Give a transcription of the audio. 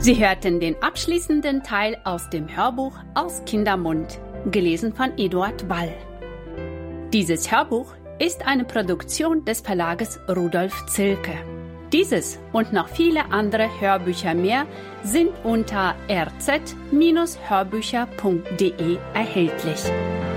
Sie hörten den abschließenden Teil aus dem Hörbuch Aus Kindermund, gelesen von Eduard Wall. Dieses Hörbuch ist eine Produktion des Verlages Rudolf Zilke. Dieses und noch viele andere Hörbücher mehr sind unter rz-hörbücher.de erhältlich.